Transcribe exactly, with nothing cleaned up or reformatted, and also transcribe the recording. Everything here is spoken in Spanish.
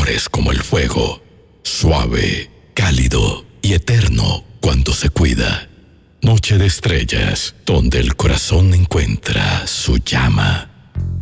amor es como el fuego, suave, cálido y eterno cuando se cuida. Noche de estrellas, donde el corazón encuentra su llama.